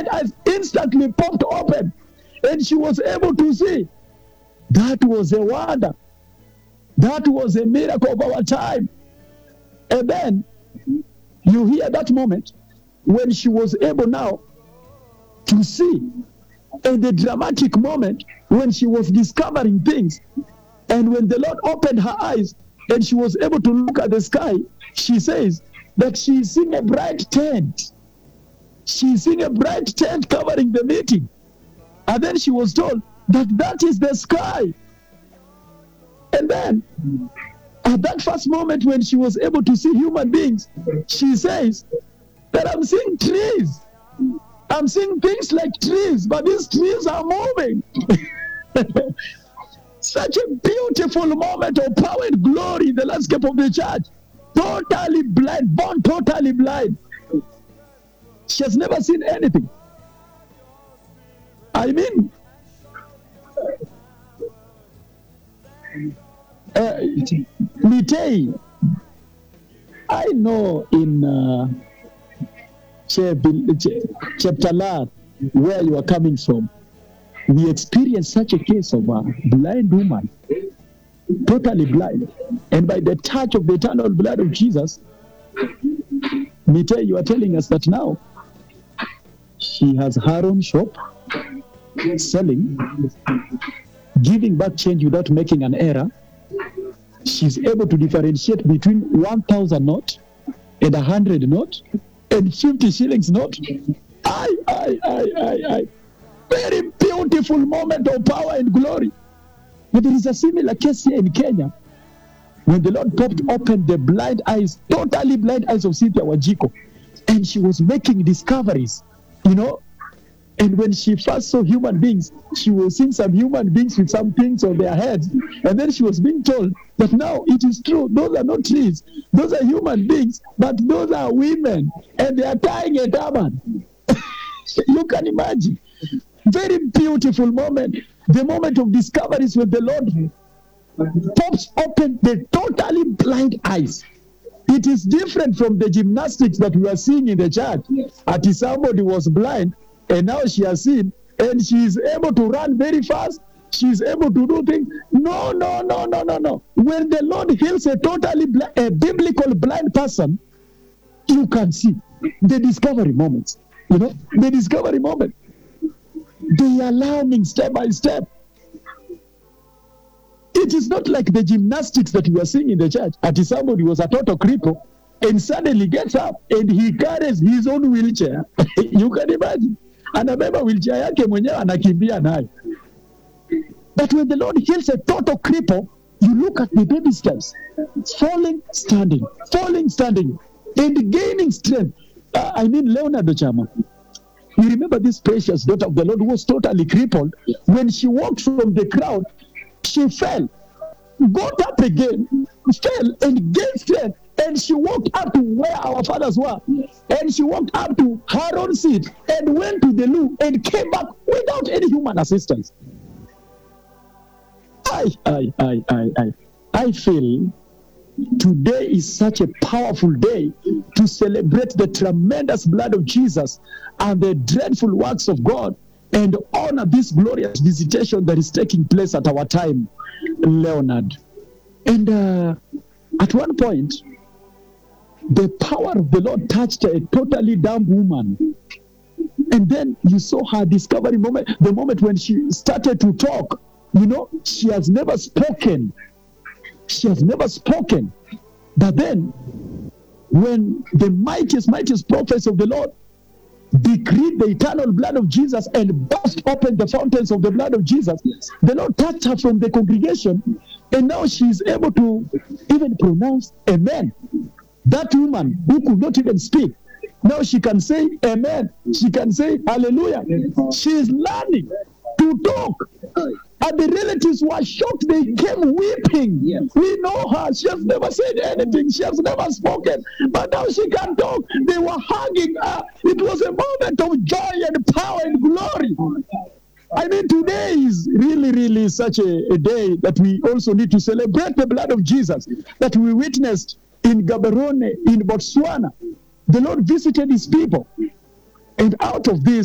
blind eyes instantly popped open, and she was able to see. That was a wonder. That was a miracle of our time. And then you hear that moment when she was able now to see, and the dramatic moment when she was discovering things. And when the Lord opened her eyes and she was able to look at the sky, she says that she's seeing a bright tent. She's seeing a bright tent covering the meeting. And then she was told that that is the sky. And then at that first moment when she was able to see human beings, she says that I'm seeing trees. I'm seeing things like trees, but these trees are moving. Such a beautiful moment of power and glory in the landscape of the church. Totally blind, born totally blind. She has never seen anything. I mean, Mitei, I know in Cheptalar, where you are coming from, we experienced such a case of a blind woman, totally blind. And by the touch of the eternal blood of Jesus, Mitei, you are telling us that now she has her own shop, selling, giving back change without making an error. She's able to differentiate between 1,000 note and 100 note and 50 shillings note. Very beautiful moment of power and glory. But there is a similar case here in Kenya when the Lord popped open the blind eyes, totally blind eyes of Cynthia Wajiko, and she was making discoveries, you know. And when she first saw human beings, she was seeing some human beings with some things on their heads. And then she was being told that now it is true, those are not trees, those are human beings, but those are women, and they are tying a turban. You can imagine. Very beautiful moment. The moment of discoveries when the Lord pops open the totally blind eyes. It is different from the gymnastics that we are seeing in the church. Until somebody was blind, and now she has seen, and she is able to run very fast. She is able to do things. No. When the Lord heals a totally a biblical blind person, you can see the discovery moments. You know, the discovery moment. They are learning step by step. It is not like the gymnastics that we are seeing in the church. Until somebody was a total cripple and suddenly gets up and he carries his own wheelchair. You can imagine. Anabeba wheelchair yake mwenyewe anakimbia nayo. But when the Lord heals a total cripple, you look at the baby steps. Falling, standing, and gaining strength. Leonardo Chama. You remember this precious daughter of the Lord who was totally crippled? When she walked from the crowd, she fell, got up again, fell, and gained strength. And she walked up to where our fathers were. And she walked up to her own seat and went to the loo and came back without any human assistance. I feel today is such a powerful day to celebrate the tremendous blood of Jesus and the dreadful works of God and honor this glorious visitation that is taking place at our time, Leonard. And at one point, the power of the Lord touched a totally dumb woman. And then you saw her discovery moment, the moment when she started to talk. You know, she has never spoken. But then, when the mightiest prophets of the Lord decreed the eternal blood of Jesus and burst open the fountains of the blood of Jesus, the Lord touched her from the congregation, and now she is able to even pronounce amen. That woman who could not even speak, now she can say amen. She can say hallelujah. She is learning to talk. And the relatives were shocked. They came weeping. Yes. We know her. She has never said anything. She has never spoken. But now she can talk. They were hugging her. It was a moment of joy and power and glory. I mean, today is really such a day that we also need to celebrate the blood of Jesus that we witnessed in Gaborone, in Botswana. The Lord visited his people. And out of this,